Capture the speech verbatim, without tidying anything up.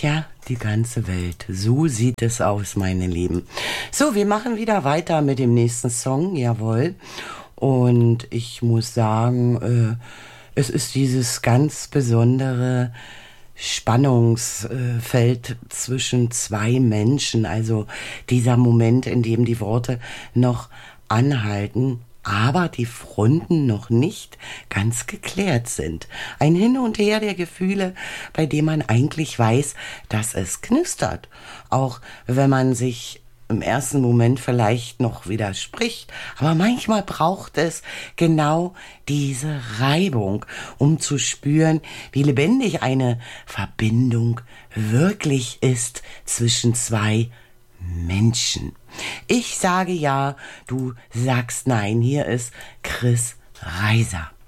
Tja, die ganze Welt. So sieht es aus, meine Lieben. So, wir machen wieder weiter mit dem nächsten Song, jawohl. Und ich muss sagen, äh, es ist dieses ganz besondere Spannungsfeld zwischen zwei Menschen. Also dieser Moment, in dem die Worte noch anhalten, aber die Fronten noch nicht ganz geklärt sind. Ein Hin und Her der Gefühle, bei dem man eigentlich weiß, dass es knistert. Auch wenn man sich im ersten Moment vielleicht noch widerspricht, aber manchmal braucht es genau diese Reibung, um zu spüren, wie lebendig eine Verbindung wirklich ist zwischen zwei Menschen. Ich sage ja, du sagst nein. Hier ist Chris Reiser.